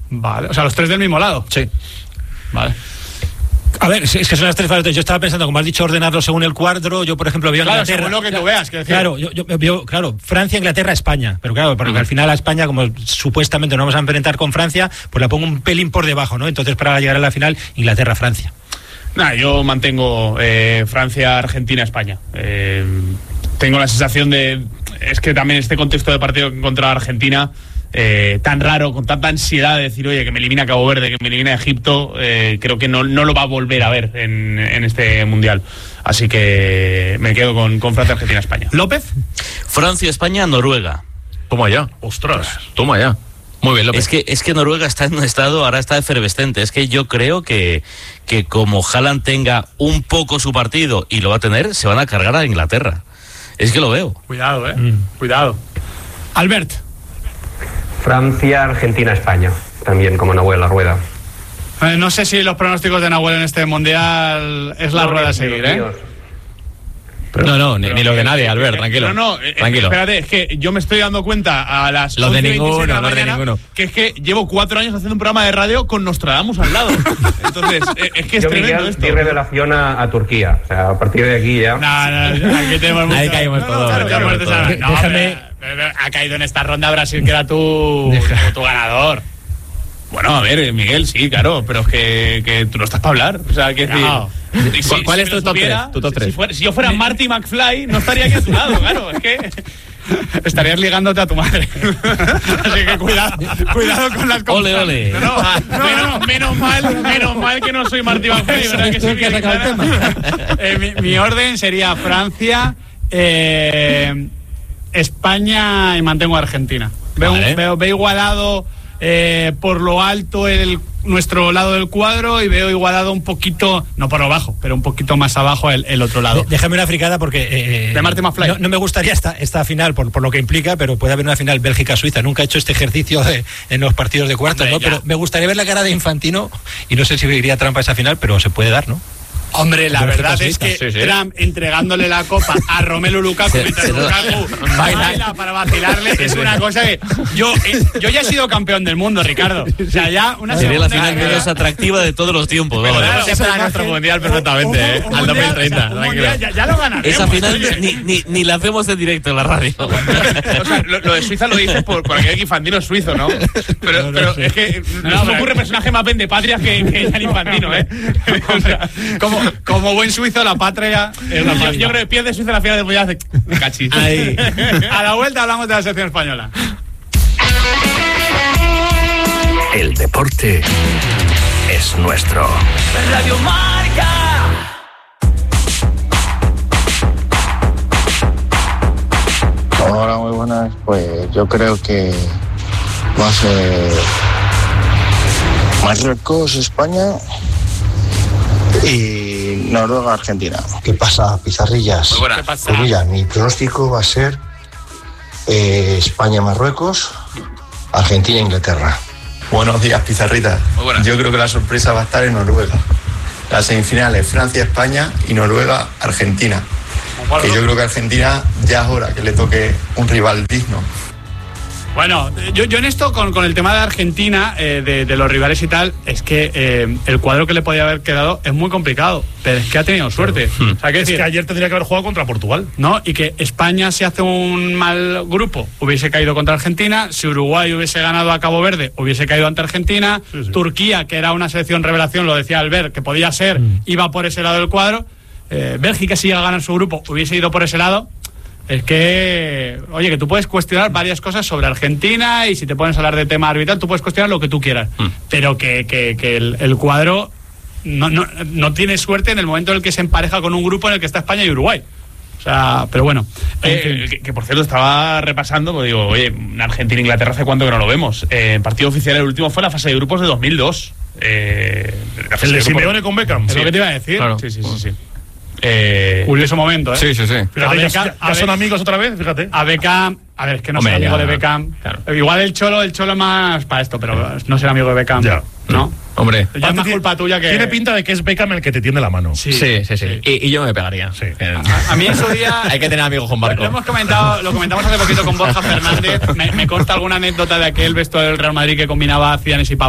Vale, o sea, los 3 del mismo lado. Sí. Vale. A ver, es que son las 3 variantes. Yo estaba pensando, como has dicho, ordenarlo según el cuadro. Yo, por ejemplo, veo Claro, Inglaterra. según lo que tú veas. Claro, yo veo, Francia, Inglaterra, España. Pero claro, porque al final a España, como supuestamente nos vamos a enfrentar con Francia, pues la pongo un pelín por debajo, ¿no? Entonces, para llegar a la final, Inglaterra, Francia. Yo mantengo Francia, Argentina, España. Tengo la sensación de... Es que también este contexto de partido contra Argentina... tan raro, con tanta ansiedad de decir, oye, que me elimina Cabo Verde, que me elimina Egipto, creo que no lo va a volver a ver en este Mundial. Así que me quedo con Francia, Argentina, España. ¿López? Francia, España, Noruega. Toma ya. Ostras. Toma ya. Muy bien, López. Es que Noruega está en un estado, ahora está efervescente. Es que yo creo que como Haaland tenga un poco su partido, y lo va a tener, se van a cargar a Inglaterra. Es que lo veo. Cuidado, cuidado. Albert. Francia, Argentina, España. También como Nahuel la rueda. No sé si los pronósticos de Nahuel en este Mundial es la rueda a seguir, ¿eh? No, ni lo de nadie, Albert, tranquilo. Tranquilo. Espérate, es que yo me estoy dando cuenta a las Los de 11:26 ninguno, de la los de mañana, ninguno. que es que llevo 4 años haciendo un programa de radio con Nostradamus al lado. Entonces, es que es Yo, tremendo Miguel, esto. di revelación a Turquía. O sea, a partir de aquí ya... No, aquí tenemos mucho. Ahí caímos todos. Déjame... Ha caído en esta ronda Brasil, que era tu ganador. Bueno, a ver, Miguel, sí, claro, pero es que tú no estás para hablar. O sea, que decir, ¿Cuál es tu top 3? Tu top 3. Si yo fuera Marty McFly, no estaría aquí a tu lado, claro. Es que estarías ligándote a tu madre. Así que cuidado con las cosas. Ole. Menos mal que no soy Marty McFly, ¿verdad? Que sí, que sacado el tema. Mi orden sería Francia, España y mantengo a Argentina. Veo igualado por lo alto nuestro lado del cuadro, y veo igualado un poquito, no por lo bajo, pero un poquito más abajo el otro lado. Déjame una fricada porque de Marty McFly. No me gustaría esta final por lo que implica, pero puede haber una final Bélgica-Suiza. Nunca he hecho este ejercicio en los partidos de cuartos, ¿no? Pero me gustaría ver la cara de Infantino, y no sé si iría trampa esa final, pero se puede dar, ¿no? Hombre, la verdad es que Trump entregándole la copa a Romelu Lukaku mientras Lukaku baila para vacilarle es una cosa que yo ya he sido campeón del mundo, Ricardo. O sea, ya una sería la final menos atractiva de todos los tiempos. Claro, ese será nuestro mundial perfectamente, al 2030. Ya lo ganaremos. Esa final ni la hacemos en directo en la radio. O sea, lo de Suiza lo dices por aquel que Infantino es suizo, ¿no? Pero es que no me ocurre personaje más pendepatrias que Gianni Infantino, ¿eh? O sea, como buen suizo, la patria es la patria. Yo creo que pierde Suiza la final de Mundial de cachis. Ahí. A la vuelta hablamos de la selección española. El deporte es nuestro. Radio Marca. Hola, muy buenas. Pues yo creo que va a ser Marruecos, España y Noruega, Argentina. ¿Qué pasa, Pizarrillas? Muy buena. ¿Qué pasa? Pues mira, mi pronóstico va a ser España, Marruecos, Argentina, Inglaterra. Buenos días, Pizarrita. Yo creo que la sorpresa va a estar en Noruega. Las semifinales, Francia, España y Noruega, Argentina. Que yo creo que Argentina ya es hora que le toque un rival digno. Bueno, yo en esto, con el tema de Argentina, de los rivales y tal, es que el cuadro que le podía haber quedado es muy complicado, pero es que ha tenido suerte. O sea, es que ayer tendría que haber jugado contra Portugal, ¿no? Y que España, si hace un mal grupo, hubiese caído contra Argentina. Si Uruguay hubiese ganado a Cabo Verde, hubiese caído ante Argentina. Sí. Turquía, que era una selección revelación, lo decía Albert, que podía ser, iba por ese lado del cuadro. Bélgica, si llega a ganar su grupo, hubiese ido por ese lado. Es que, oye, que tú puedes cuestionar varias cosas sobre Argentina, y si te pones a hablar de tema arbitral, tú puedes cuestionar lo que tú quieras. Pero que el cuadro no tiene suerte en el momento en el que se empareja con un grupo en el que está España y Uruguay. O sea, pero bueno. Que por cierto, estaba repasando, pues digo, oye, Argentina-Inglaterra hace cuánto que no lo vemos. Partido oficial, el último fue la fase de grupos de 2002. El de Simeone con Beckham. Es lo que te iba a decir. Claro. Sí. Curioso momento, ¿eh? Sí. Fíjate, ya son amigos otra vez, fíjate. A Beckham, a ver, es que no soy amigo de Beckham. Claro. Igual el Cholo es más para esto, pero no ser amigo de Beckham. Ya. ¿No? Hombre. Ya es más culpa tuya que... Tiene pinta de que es Beckham el que te tiende la mano. Sí. Y yo me pegaría. Sí. A mí en su día... Hay que tener amigos con Barco. Lo comentamos hace poquito con Borja Fernández. Me consta alguna anécdota de aquel vestuario del Real Madrid que combinaba Zidane y Pau.